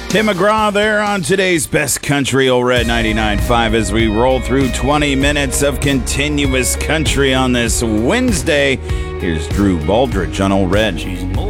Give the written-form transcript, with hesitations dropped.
Tim McGraw there on today's Best Country, Old Red 99.5, as we roll through 20 minutes of continuous country on this Wednesday. Here's Drew Baldridge on Old Red.